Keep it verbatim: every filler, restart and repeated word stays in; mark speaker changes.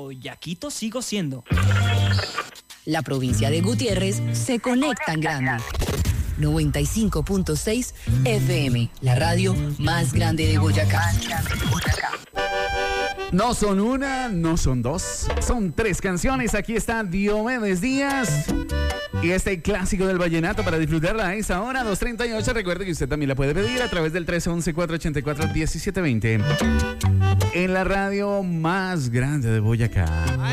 Speaker 1: Boyaquito sigo siendo.
Speaker 2: La provincia de Gutiérrez se conecta en grande. noventa y cinco punto seis F M, la radio más grande de Boyacá.
Speaker 3: No son una, no son dos, son tres canciones. Aquí está Diomedes Díaz y este clásico del vallenato para disfrutarla a esa hora, dos treinta y ocho. Recuerde que usted también la puede pedir a través del tres once, cuatro ochenta y cuatro, diecisiete veinte en la radio más grande de Boyacá.